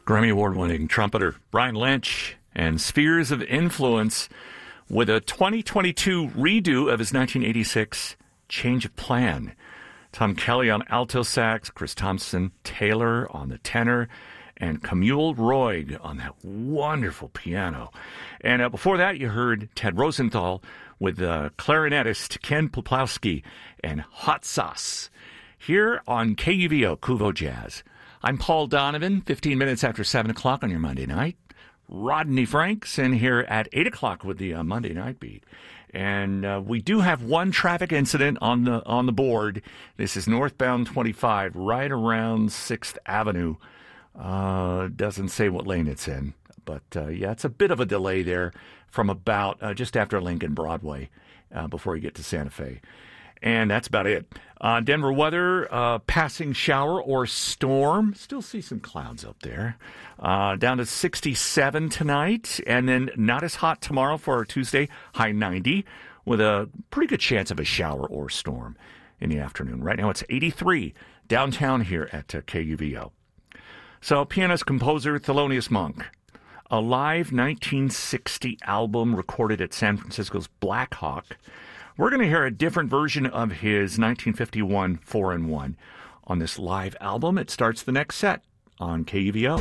Grammy Award-winning trumpeter Brian Lynch and Spheres of Influence with a 2022 redo of his 1986 Change of Plan. Tom Kelly on alto sax, Chris Thompson Taylor on the tenor, and Camille Roig on that wonderful piano. And before that, you heard Ted Rosenthal with clarinetist Ken Poplowski and Hot Sauce here on KUVO, Kuvo Jazz. I'm Paul Donovan, 15 minutes after 7 o'clock on your Monday night. Rodney Franks in here at 8 o'clock with the Monday Night Beat. And we do have one traffic incident on the board. This is northbound 25, right around 6th Avenue. Doesn't say what lane it's in. But, yeah, it's a bit of a delay there from about just after Lincoln Broadway before you get to Santa Fe. And that's about it. Denver weather, passing shower or storm. Still see some clouds up there. Down to 67 tonight. And then not as hot tomorrow for our Tuesday, high 90, with a pretty good chance of a shower or storm in the afternoon. Right now it's 83 downtown here at KUVO. So pianist, composer Thelonious Monk. A live 1960 album recorded at San Francisco's Black Hawk. We're going to hear a different version of his 1951 4-in-1 on this live album. It starts the next set on KUVO.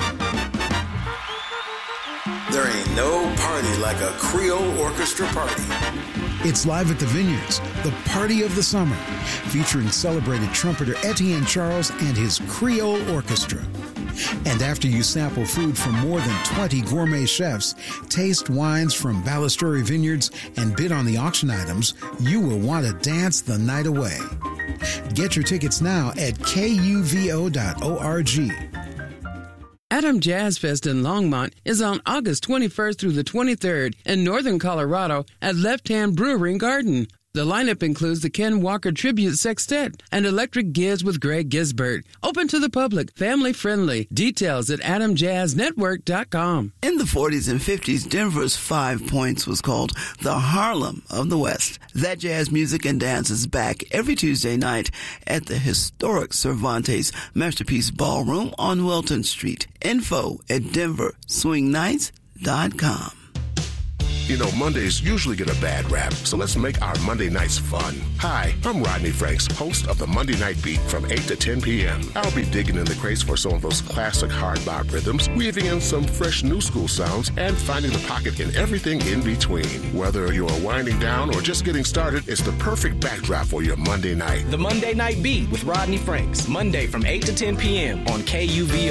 There ain't no party like a Creole orchestra party. It's live at the Vineyards, the party of the summer, featuring celebrated trumpeter Etienne Charles and his Creole Orchestra. And after you sample food from more than 20 gourmet chefs, taste wines from Ballasturi Vineyards, and bid on the auction items, you will want to dance the night away. Get your tickets now at kuvo.org. Adam Jazz Fest in Longmont is on August 21st through the 23rd in northern Colorado at Left Hand Brewery Garden. The lineup includes the Ken Walker Tribute Sextet and Electric Giz with Greg Gisbert. Open to the public, family friendly. Details at adamjazznetwork.com. In the 40s and 50s, Denver's 5 Points was called the Harlem of the West. That jazz music and dance is back every Tuesday night at the historic Cervantes Masterpiece Ballroom on Wilton Street. Info at denverswingnights.com. You know, Mondays usually get a bad rap, so let's make our Monday nights fun. Hi, I'm Rodney Franks, host of the Monday Night Beat from 8 to 10 p.m. I'll be digging in the crates for some of those classic hard bop rhythms, weaving in some fresh new school sounds, and finding the pocket in everything in between. Whether you're winding down or just getting started, it's the perfect backdrop for your Monday night. The Monday Night Beat with Rodney Franks, Monday from 8 to 10 p.m. on KUVO.